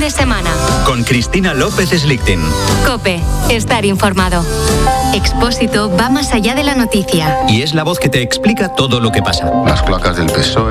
de semana. Con Cristina López Slichting. COPE. Estar informado. Expósito va más allá de la noticia. Y es la voz que te explica todo lo que pasa. Las cloacas del PSOE.